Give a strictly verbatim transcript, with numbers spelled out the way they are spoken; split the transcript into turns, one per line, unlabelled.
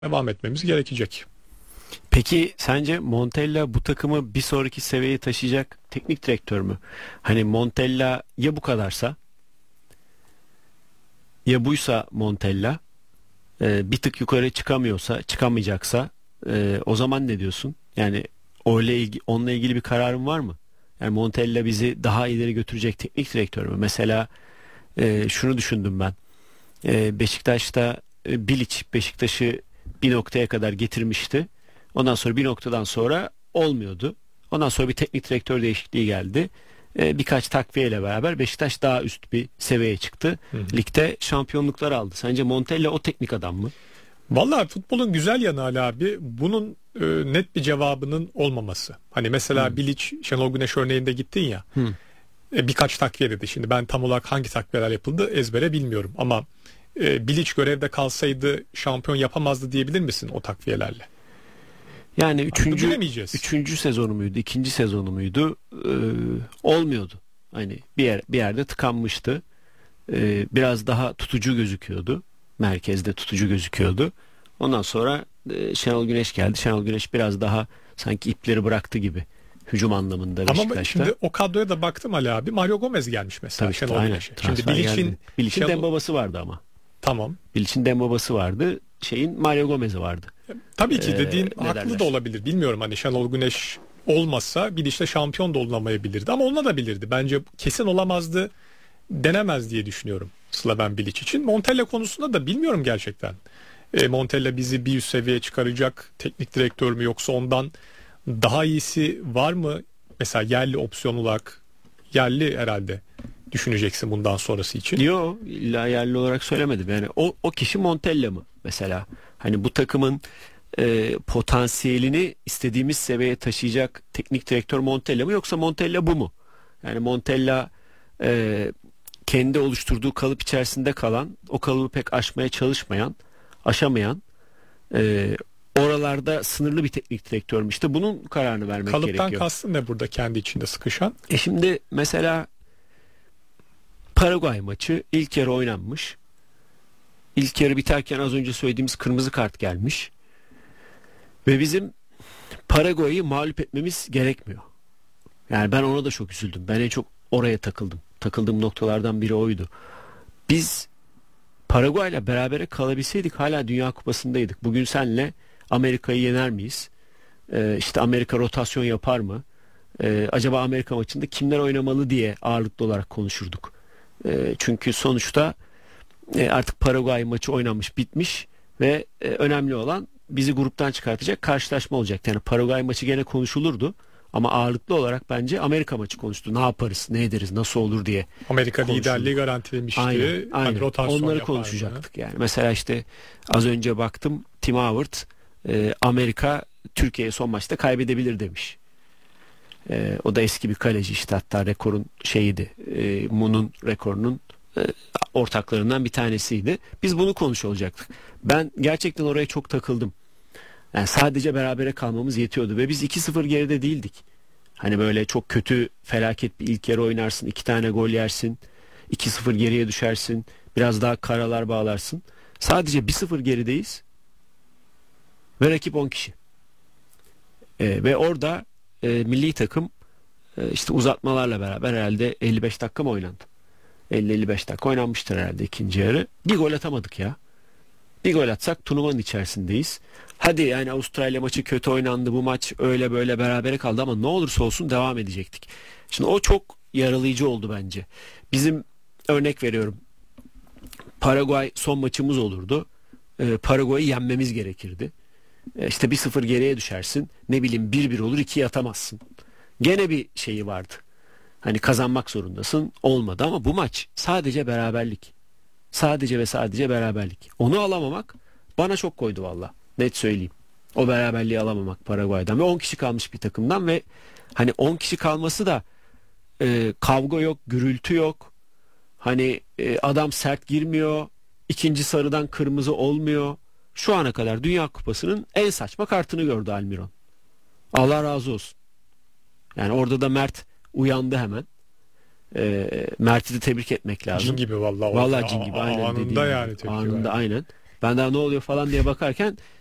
devam etmemiz gerekecek.
Peki sence Montella bu takımı bir sonraki seviyeye taşıyacak teknik direktör mü? Hani Montella ya bu kadarsa, ya buysa Montella, e, bir tık yukarı çıkamıyorsa, çıkamayacaksa, e, o zaman ne diyorsun? Yani öyle ilgi, onunla ilgili bir kararın var mı? Yani Montella bizi daha ileri götürecek teknik direktör mü? Mesela e, şunu düşündüm ben. E, Beşiktaş'ta e, Bilic Beşiktaş'ı bir noktaya kadar getirmişti. Ondan sonra bir noktadan sonra olmuyordu. Ondan sonra bir teknik direktör değişikliği geldi. E, birkaç takviyeyle beraber Beşiktaş daha üst bir seviyeye çıktı. Hı hı. Ligde şampiyonluklar aldı. Sence Montella o teknik adam mı?
Vallahi futbolun güzel yanı Ali abi, bunun e, net bir cevabının olmaması. Hani mesela hmm. Bilic, Şenol Güneş örneğinde gittin ya. Hmm. E, birkaç takviye dedi. Şimdi ben tam olarak hangi takviyeler yapıldı ezbere bilmiyorum. Ama e, Bilic görevde kalsaydı şampiyon yapamazdı diyebilir misin o takviyelerle?
Yani üçüncü, üçüncü sezonu muydu, ikinci sezonu muydu? Ee, olmuyordu. Hani bir yer, bir yerde tıkanmıştı. Ee, biraz daha tutucu gözüküyordu. Merkezde tutucu gözüküyordu. Ondan sonra e, Şenol Güneş geldi. Şenol Güneş biraz daha sanki ipleri bıraktı gibi. Hücum anlamında Beşiktaş'ta.
Ama şimdi o kadroya da baktım Ali abi. Mario Gomez gelmiş mesela.
Tabii Şenol Güneş'e. Şimdi Bilic'in Bilic'in Şenol... Dembabası vardı ama.
Tamam.
Bilic'in Dembabası vardı. Şeyin Mario Gomez'i vardı.
Tabii ki dediğin ee, haklı derler? Da olabilir. Bilmiyorum, hani Şenol Güneş olmasa Bilic'le şampiyon da olunamayabilirdi. Ama onunla da bilirdi. Bence kesin olamazdı, denemez diye düşünüyorum Slaven Bilic için. Montella konusunda da bilmiyorum gerçekten. E, Montella bizi bir üst seviyeye çıkaracak teknik direktör mü, yoksa ondan daha iyisi var mı? Mesela yerli opsiyon olarak, yerli herhalde düşüneceksin bundan sonrası için.
Yok, illa yerli olarak söylemedim. Yani o, o kişi Montella mı mesela? Hani bu takımın e, potansiyelini istediğimiz seviyeye taşıyacak teknik direktör Montella mı, yoksa Montella bu mu? Yani Montella e, kendi oluşturduğu kalıp içerisinde kalan, o kalıbı pek aşmaya çalışmayan, aşamayan, e, oralarda sınırlı bir teknik direktör mü? İşte bunun kararını vermek
Kalıptan
gerekiyor.
Kalıptan kastın ne burada kendi içinde sıkışan?
E şimdi mesela Paraguay maçı ilk yarı oynanmış. İlk yarı biterken az önce söylediğimiz kırmızı kart gelmiş. Ve bizim Paraguay'ı mağlup etmemiz gerekmiyor. Yani ben ona da çok üzüldüm. Ben en çok oraya takıldım. Takıldığım noktalardan biri oydu. Biz Paraguay'la berabere kalabilseydik hala Dünya Kupası'ndaydık. Bugün senle Amerika'yı yener miyiz? Ee, işte Amerika rotasyon yapar mı? Ee, acaba Amerika maçında kimler oynamalı diye ağırlıklı olarak konuşurduk. Ee, çünkü sonuçta e, artık Paraguay maçı oynanmış, bitmiş ve e, önemli olan bizi gruptan çıkartacak karşılaşma olacak. Yani Paraguay maçı gene konuşulurdu. Ama ağırlıklı olarak bence Amerika maçı konuştu. Ne yaparız, ne ederiz, nasıl olur diye.
Amerika liderliği garantilemişti.
Aynen, aynen.
Hani
onları konuşacaktık yani. Mesela işte az önce baktım, Tim Howard e, Amerika Türkiye'ye son maçta kaybedebilir demiş. E, o da eski bir kaleci işte, hatta rekorun şeyiydi. E, Mun'un rekorunun e, ortaklarından bir tanesiydi. Biz bunu konuşacaktık. Ben gerçekten oraya çok takıldım. Yani sadece berabere kalmamız yetiyordu ve biz iki sıfır geride değildik. Hani böyle çok kötü, felaket bir ilk yarı oynarsın, iki tane gol yersin, iki sıfır geriye düşersin, biraz daha karalar bağlarsın. Sadece bir sıfır gerideyiz ve rakip on kişi. Ee, ve orada e, milli takım e, işte uzatmalarla beraber herhalde elli beş dakika mı oynandı? elli elli beş dakika oynanmıştır herhalde ikinci yarı. Bir gol atamadık ya. Bir gol atsak turnuvanın içerisindeyiz. Hadi yani Avustralya maçı kötü oynandı, bu maç öyle böyle berabere kaldı ama ne olursa olsun devam edecektik. Şimdi o çok yaralayıcı oldu bence. Bizim, örnek veriyorum, Paraguay son maçımız olurdu. Ee, Paraguay'ı yenmemiz gerekirdi. Ee, işte bir sıfır geriye düşersin. Ne bileyim bir bir olur, ikiye atamazsın. Gene bir şeyi vardı. Hani kazanmak zorundasın. Olmadı ama bu maç sadece beraberlik. Sadece ve sadece beraberlik. Onu alamamak bana çok koydu valla. Net söyleyeyim. O beraberliği alamamak Paraguay'dan ve on kişi kalmış bir takımdan ve hani on kişi kalması da e, kavga yok, gürültü yok. Hani e, adam sert girmiyor. İkinci sarıdan kırmızı olmuyor. Şu ana kadar Dünya Kupası'nın en saçma kartını gördü Almiron. Allah razı olsun. Yani orada da Mert uyandı hemen. E, Mert'i de tebrik etmek lazım.
Cin gibi vallahi.
Vallahi cin gibi. Aynen
anında yani.
Anında aynen. Ben daha ne oluyor falan diye bakarken